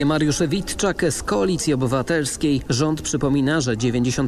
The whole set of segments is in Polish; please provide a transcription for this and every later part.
Mariusz Witczak z Koalicji Obywatelskiej. Rząd przypomina, że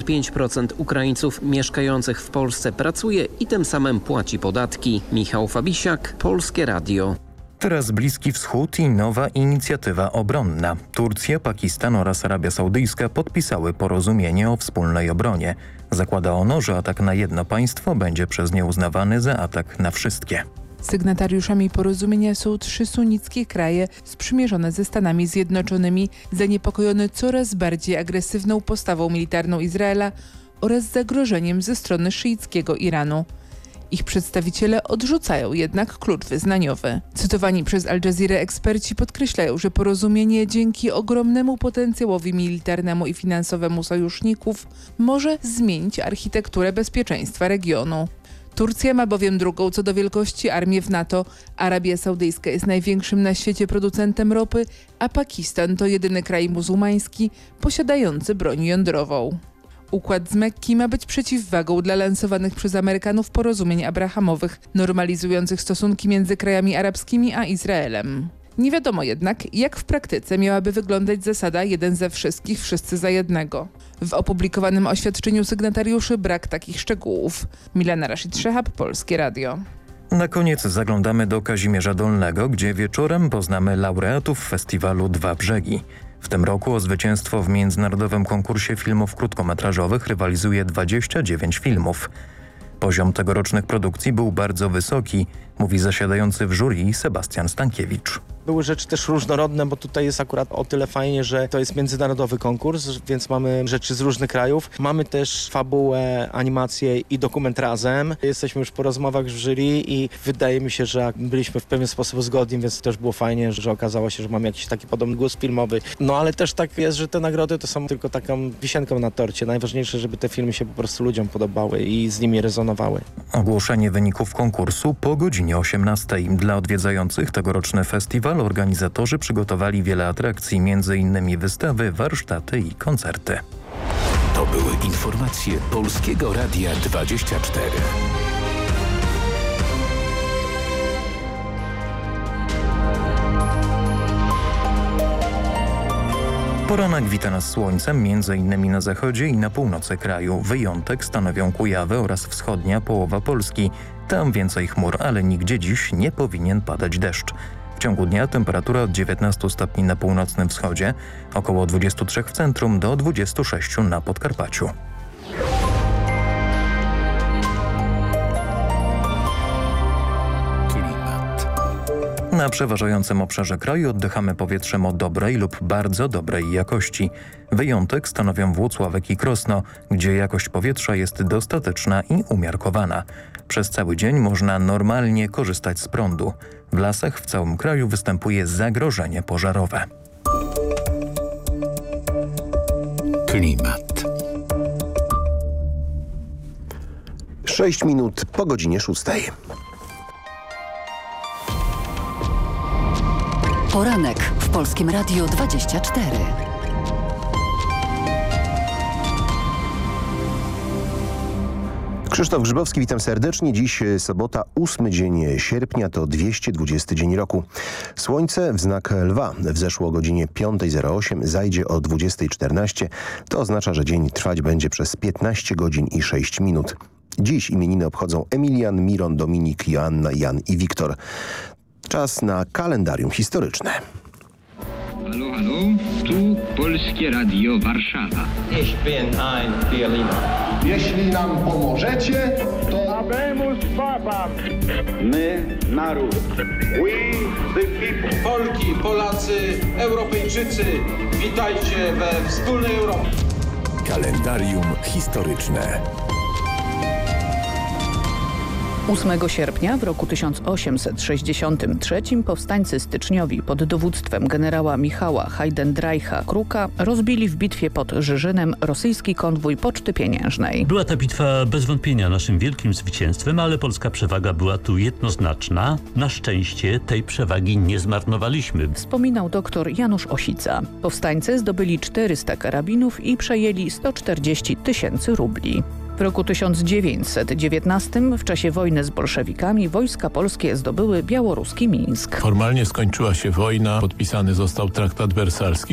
95% Ukraińców mieszkających w Polsce pracuje i tym samym płaci podatki. Michał Fabisiak, Polskie Radio. Teraz Bliski Wschód i nowa inicjatywa obronna. Turcja, Pakistan oraz Arabia Saudyjska podpisały porozumienie o wspólnej obronie. Zakłada ono, że atak na jedno państwo będzie przez nie uznawany za atak na wszystkie. Sygnatariuszami porozumienia są 3 sunnickie kraje sprzymierzone ze Stanami Zjednoczonymi, zaniepokojone coraz bardziej agresywną postawą militarną Izraela oraz zagrożeniem ze strony szyickiego Iranu. Ich przedstawiciele odrzucają jednak klucz wyznaniowy. Cytowani przez Al Jazeera eksperci podkreślają, że porozumienie dzięki ogromnemu potencjałowi militarnemu i finansowemu sojuszników może zmienić architekturę bezpieczeństwa regionu. Turcja ma bowiem drugą co do wielkości armię w NATO, Arabia Saudyjska jest największym na świecie producentem ropy, a Pakistan to jedyny kraj muzułmański posiadający broń jądrową. Układ z Mekki ma być przeciwwagą dla lansowanych przez Amerykanów porozumień abrahamowych, normalizujących stosunki między krajami arabskimi a Izraelem. Nie wiadomo jednak, jak w praktyce miałaby wyglądać zasada jeden ze wszystkich, wszyscy za jednego. W opublikowanym oświadczeniu sygnatariuszy brak takich szczegółów. Milena Rashid-Szehab, Polskie Radio. Na koniec zaglądamy do Kazimierza Dolnego, gdzie wieczorem poznamy laureatów festiwalu Dwa Brzegi. W tym roku o zwycięstwo w międzynarodowym konkursie filmów krótkometrażowych rywalizuje 29 filmów. Poziom tegorocznych produkcji był bardzo wysoki, mówi zasiadający w jury Sebastian Stankiewicz. Były rzeczy też różnorodne, bo tutaj jest akurat o tyle fajnie, że to jest międzynarodowy konkurs, więc mamy rzeczy z różnych krajów. Mamy też fabułę, animację i dokument razem. Jesteśmy już po rozmowach w jury i wydaje mi się, że byliśmy w pewien sposób zgodni, więc też było fajnie, że okazało się, że mamy jakiś taki podobny głos filmowy. No ale też tak jest, że te nagrody to są tylko taką wisienką na torcie. Najważniejsze, żeby te filmy się po prostu ludziom podobały i z nimi rezonowały. Ogłoszenie wyników konkursu po godzinie 18. Dla odwiedzających tegoroczny festiwal organizatorzy przygotowali wiele atrakcji, m.in. wystawy, warsztaty i koncerty. To były informacje Polskiego Radia 24. Poranek wita nas słońcem, m.in. na zachodzie i na północy kraju. Wyjątek stanowią Kujawy oraz wschodnia połowa Polski. Tam więcej chmur, ale nigdzie dziś nie powinien padać deszcz. W ciągu dnia temperatura od 19 stopni na północnym wschodzie, około 23 w centrum do 26 na Podkarpaciu. Na przeważającym obszarze kraju oddychamy powietrzem o dobrej lub bardzo dobrej jakości. Wyjątek stanowią Włocławek i Krosno, gdzie jakość powietrza jest dostateczna i umiarkowana. Przez cały dzień można normalnie korzystać z prądu. W lasach w całym kraju występuje zagrożenie pożarowe. Klimat. 6 minut po godzinie 6. Poranek w Polskim Radiu 24. Krzysztof Grzybowski, witam serdecznie. Dziś sobota, 8 dzień sierpnia, to 220 dzień roku. Słońce w znak Lwa wzeszło o godzinie 5:08, zajdzie o 20:14. To oznacza, że dzień trwać będzie przez 15 godzin i 6 minut. Dziś imieniny obchodzą Emilian, Miron, Dominik, Joanna, Jan i Wiktor. Czas na kalendarium historyczne. Halo, halo, tu Polskie Radio Warszawa. Ich bin ein Berliner. Jeśli nam pomożecie, to... Habemus Papam. My, naród. We the people. Polki, Polacy, Europejczycy, witajcie we wspólnej Europie. Kalendarium historyczne. 8 sierpnia w roku 1863 powstańcy styczniowi pod dowództwem generała Michała Heidendreicha-Kruka rozbili w bitwie pod Żyżynem rosyjski konwój poczty pieniężnej. Była ta bitwa bez wątpienia naszym wielkim zwycięstwem, ale polska przewaga była tu jednoznaczna. Na szczęście tej przewagi nie zmarnowaliśmy. Wspominał dr Janusz Osica. Powstańcy zdobyli 400 karabinów i przejęli 140 000 rubli. W roku 1919 w czasie wojny z bolszewikami wojska polskie zdobyły białoruski Mińsk. Formalnie skończyła się wojna, podpisany został traktat wersalski.